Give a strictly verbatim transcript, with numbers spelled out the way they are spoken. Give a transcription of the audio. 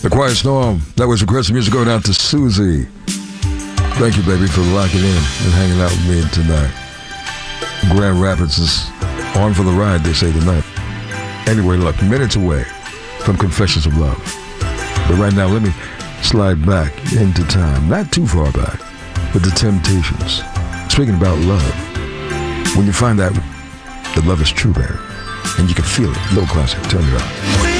The Quiet Storm. That was requested music going out to Susie. Thank you, baby, for locking in and hanging out with me tonight. Grand Rapids is on for the ride, they say tonight. Anyway, look, minutes away from Confessions of Love. But right now, let me slide back into time. Not too far back, but the Temptations. Speaking about love, when you find out that love is true, baby, and you can feel it. Little classic, turn it up.